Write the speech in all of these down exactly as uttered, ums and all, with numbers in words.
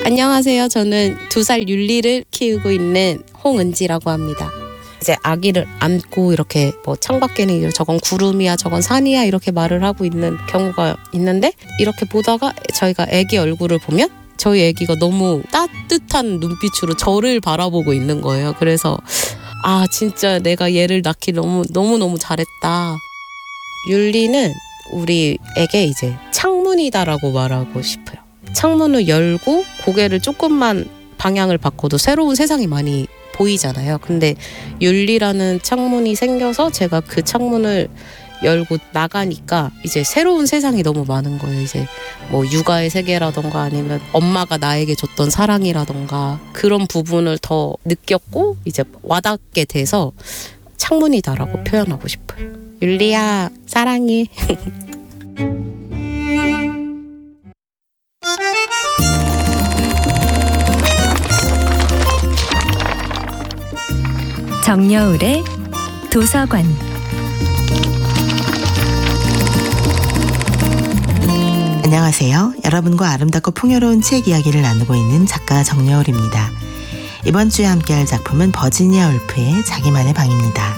안녕하세요. 저는 두 살 율리를 키우고 있는 홍은지라고 합니다. 이제 아기를 안고 이렇게 뭐 창밖에는 저건 구름이야 저건 산이야 이렇게 말을 하고 있는 경우가 있는데, 이렇게 보다가 저희가 아기 얼굴을 보면 저희 아기가 너무 따뜻한 눈빛으로 저를 바라보고 있는 거예요. 그래서 아 진짜 내가 얘를 낳기 너무 너무너무 잘했다. 율리는 우리에게 이제 창문이다라고 말하고 싶어요. 창문을 열고 고개를 조금만 방향을 바꿔도 새로운 세상이 많이 보이잖아요. 근데 율리라는 창문이 생겨서 제가 그 창문을 열고 나가니까 이제 새로운 세상이 너무 많은 거예요. 이제 뭐 육아의 세계라던가 아니면 엄마가 나에게 줬던 사랑이라던가 그런 부분을 더 느꼈고 이제 와닿게 돼서 창문이다라고 표현하고 싶어요. 율리야 사랑해. 정여울의 도서관. 안녕하세요. 여러분과 아름답고 풍요로운 책 이야기를 나누고 있는 작가 정여울입니다. 이번 주에 함께할 작품은 버지니아 울프의 자기만의 방입니다.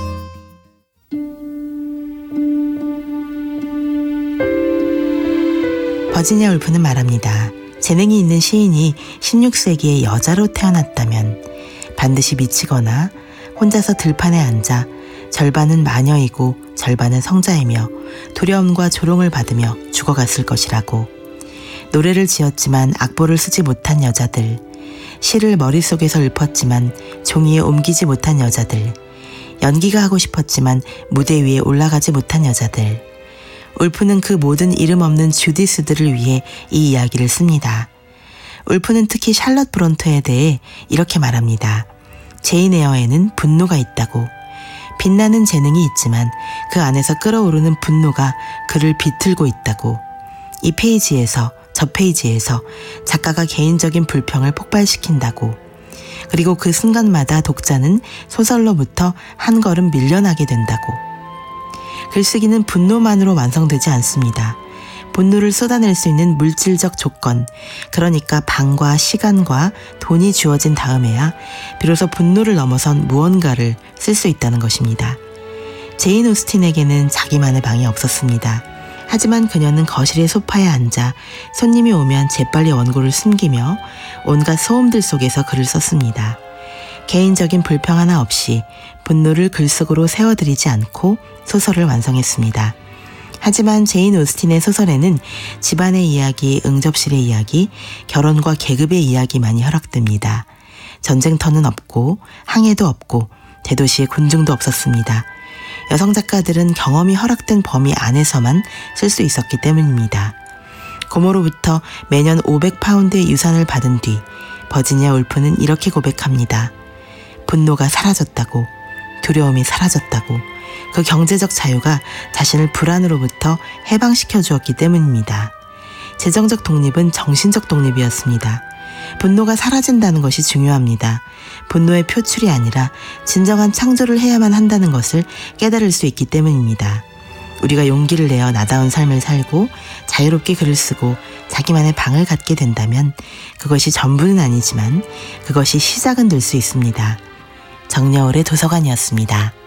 버지니아 울프는 말합니다. 재능이 있는 시인이 십육 세기에 여자로 태어났다면 반드시 미치거나 혼자서 들판에 앉아 절반은 마녀이고 절반은 성자이며 두려움과 조롱을 받으며 죽어갔을 것이라고. 노래를 지었지만 악보를 쓰지 못한 여자들, 시를 머릿속에서 읊었지만 종이에 옮기지 못한 여자들, 연기가 하고 싶었지만 무대 위에 올라가지 못한 여자들. 울프는 그 모든 이름 없는 주디스들을 위해 이 이야기를 씁니다. 울프는 특히 샬럿 브론트에 대해 이렇게 말합니다. 제인 에어에는 분노가 있다고. 빛나는 재능이 있지만 그 안에서 끓어오르는 분노가 그를 비틀고 있다고. 이 페이지에서 저 페이지에서 작가가 개인적인 불평을 폭발시킨다고. 그리고 그 순간마다 독자는 소설로부터 한 걸음 밀려나게 된다고. 글쓰기는 분노만으로 완성되지 않습니다. 분노를 쏟아낼 수 있는 물질적 조건, 그러니까 방과 시간과 돈이 주어진 다음에야 비로소 분노를 넘어선 무언가를 쓸 수 있다는 것입니다. 제인 오스틴에게는 자기만의 방이 없었습니다. 하지만 그녀는 거실의 소파에 앉아 손님이 오면 재빨리 원고를 숨기며 온갖 소음들 속에서 글을 썼습니다. 개인적인 불평 하나 없이 분노를 글 속으로 세워드리지 않고 소설을 완성했습니다. 하지만 제인 오스틴의 소설에는 집안의 이야기, 응접실의 이야기, 결혼과 계급의 이야기만이 허락됩니다. 전쟁터는 없고 항해도 없고 대도시의 군중도 없었습니다. 여성 작가들은 경험이 허락된 범위 안에서만 쓸 수 있었기 때문입니다. 고모로부터 매년 오백 파운드의 유산을 받은 뒤 버지니아 울프는 이렇게 고백합니다. 분노가 사라졌다고, 두려움이 사라졌다고. 그 경제적 자유가 자신을 불안으로부터 해방시켜 주었기 때문입니다. 재정적 독립은 정신적 독립이었습니다. 분노가 사라진다는 것이 중요합니다. 분노의 표출이 아니라 진정한 창조를 해야만 한다는 것을 깨달을 수 있기 때문입니다. 우리가 용기를 내어 나다운 삶을 살고 자유롭게 글을 쓰고 자기만의 방을 갖게 된다면 그것이 전부는 아니지만 그것이 시작은 될 수 있습니다. 정여울의 도서관이었습니다.